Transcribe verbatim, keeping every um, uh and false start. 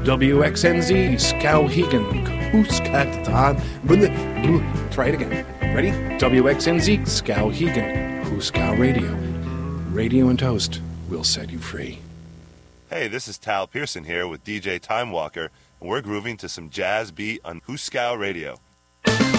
W X N Z, Skowhegan, Hooskatan. Try it again. Ready? W X N Z, Skowhegan, Hooskow Radio. Radio and Toast will set you free. Hey, this is Tal Pearson here with D J Time Walker, and we're grooving to some jazz beat on Hooskow Radio.